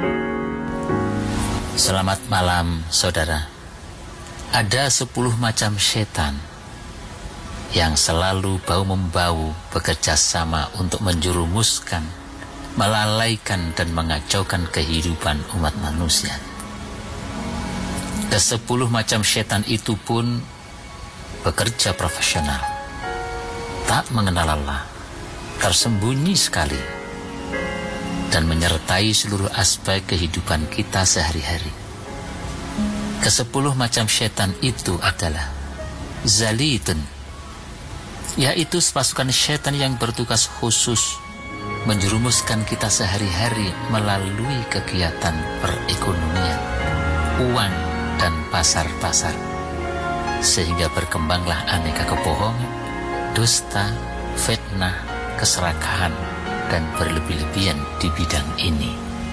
Selamat malam, saudara. Ada 10 macam setan yang selalu bau-membau bekerja sama untuk menjerumuskan, melalaikan dan mengacaukan kehidupan umat manusia. Ke-10 macam setan itu pun bekerja profesional, tak mengenal lelah, tersembunyi sekali, dan menyertai seluruh aspek kehidupan kita sehari-hari. Ke-10 macam setan itu adalah Zalitun, yaitu pasukan setan yang bertugas khusus menjerumuskan kita sehari-hari melalui kegiatan perekonomian, uang dan pasar-pasar, sehingga berkembanglah aneka kebohongan, dusta, fitnah, keserakahan, dan berlebih-lebihan di bidang ini.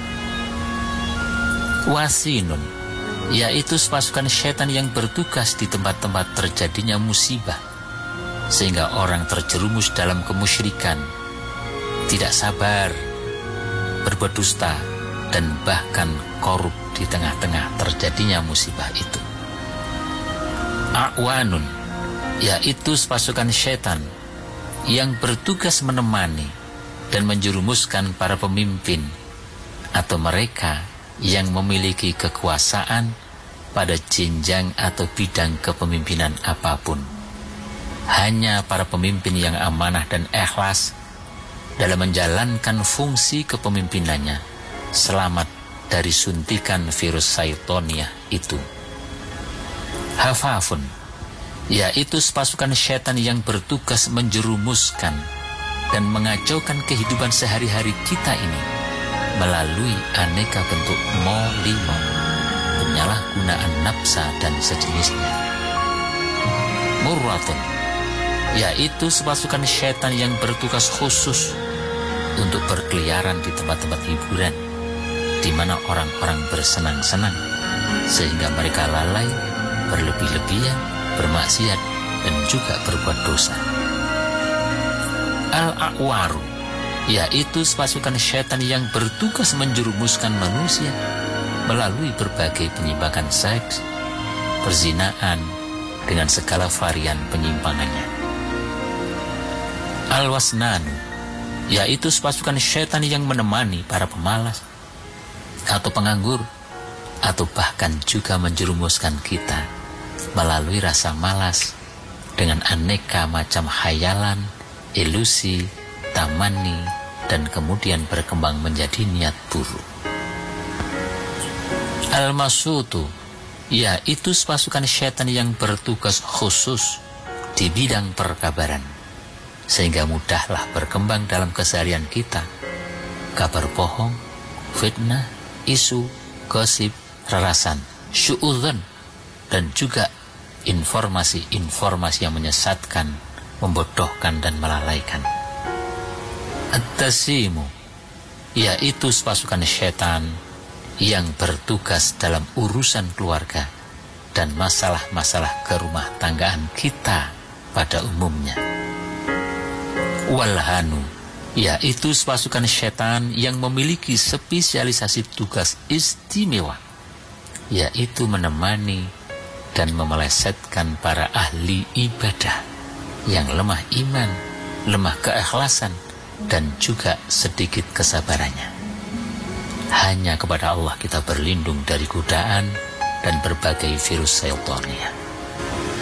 Wasinun, yaitu pasukan setan yang bertugas di tempat-tempat terjadinya musibah, sehingga orang terjerumus dalam kemusyrikan, tidak sabar, berbuat dusta, dan bahkan korup di tengah-tengah terjadinya musibah itu. A'wanun, yaitu pasukan setan yang bertugas menemani dan menjerumuskan para pemimpin atau mereka yang memiliki kekuasaan pada jenjang atau bidang kepemimpinan apapun. Hanya para pemimpin yang amanah dan ikhlas dalam menjalankan fungsi kepemimpinannya selamat dari suntikan virus Syaitoniah itu. Hafafun, yaitu pasukan setan yang bertugas menjerumuskan dan mengacaukan kehidupan sehari-hari kita ini melalui aneka bentuk molimo, penyalahgunaan nafsa dan sejenisnya. Murratun, yaitu pasukan setan yang bertugas khusus untuk berkeliaran di tempat-tempat hiburan di mana orang-orang bersenang-senang, sehingga mereka lalai, berlebih-lebihan, bermaksiat, dan juga berbuat dosa. Al-A'waru, yaitu pasukan setan yang bertugas menjerumuskan manusia melalui berbagai penyimpangan seks, perzinaan, dengan segala varian penyimpangannya. Al-Wasnanu, yaitu pasukan setan yang menemani para pemalas atau penganggur, atau bahkan juga menjerumuskan kita melalui rasa malas dengan aneka macam khayalan, ilusi, tamani, dan kemudian berkembang menjadi niat buruk. Al-Masutu, yaitu pasukan setan yang bertugas khusus di bidang perkabaran, sehingga mudahlah berkembang dalam keseharian kita kabar bohong, fitnah, isu, gosip, rerasan, syu'udhan, dan juga informasi-informasi yang menyesatkan, membodohkan, dan melalaikan. At-Tasimu, yaitu pasukan setan yang bertugas dalam urusan keluarga dan masalah-masalah kerumah tanggaan kita pada umumnya. Walhanu, yaitu pasukan setan yang memiliki spesialisasi tugas istimewa, yaitu menemani dan memelesetkan para ahli ibadah yang lemah iman, lemah keikhlasan, dan juga sedikit kesabarannya. Hanya kepada Allah kita berlindung dari godaan dan berbagai virus Syaitoniah.